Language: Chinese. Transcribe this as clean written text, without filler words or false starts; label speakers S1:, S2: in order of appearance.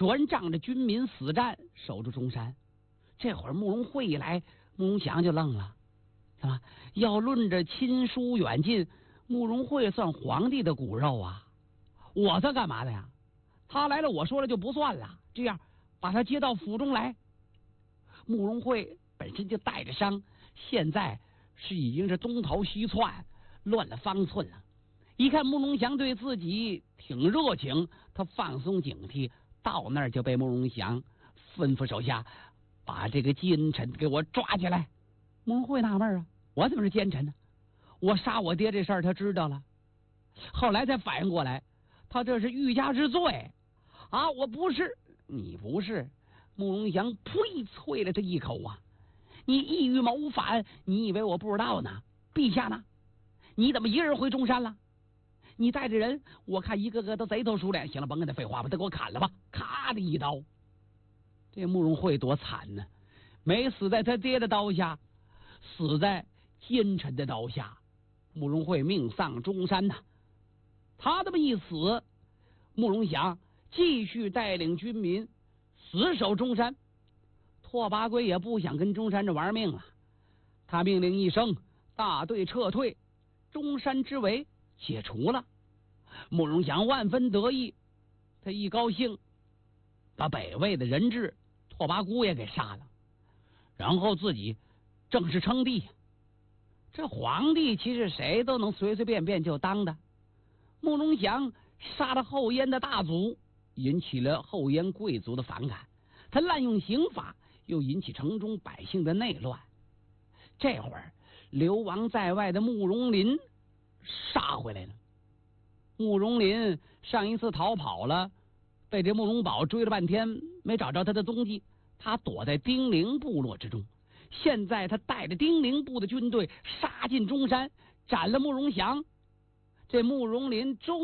S1: 全仗着军民死战守住中山。这会儿慕容慧一来，慕容祥就愣了，是吧？要论着亲疏远近，慕容慧算皇帝的骨肉啊，我算干嘛的呀？他来了，我说了就不算了。这样，把他接到府中来。慕容慧本身就带着伤，现在已经是东逃西窜，乱了方寸了。一看慕容祥对自己挺热情，他放松警惕，到那儿就被慕容祥吩咐手下把这个奸臣给我抓起来。慕容慧纳闷啊，我怎么是奸臣呢？我杀我爹这事儿他知道了，后来才反应过来，他这是欲加之罪啊！我不是，你不是。慕容祥呸啐了这一口啊！你意欲谋反，你以为我不知道呢？陛下呢？你怎么一个人回中山了？你带着人，我看一个个都贼头鼠脸。行了，甭跟他废话，把他给我砍了吧！咔的一刀。这慕容慧多惨呢，没死在他爹的刀下，死在奸臣的刀下。慕容慧命丧中山呐。他这么一死，慕容祥继续带领军民死守中山。拓跋圭也不想跟中山这玩命了，他命令一声，大队撤退，中山之围解除了。慕容祥万分得意，他一高兴，把北魏的人质拓跋孤也给杀了，然后自己正式称帝。这皇帝其实谁都能随随便便就当的。慕容祥杀了后燕的大族，引起了后燕贵族的反感，他滥用刑法，又引起城中百姓的内乱。这会儿流亡在外的慕容林杀回来了。慕容林上一次逃跑了，被这慕容宝追了半天没找着他的踪迹，他躲在丁零部落之中。现在他带着丁零部的军队杀进中山，斩了慕容祥。这慕容林终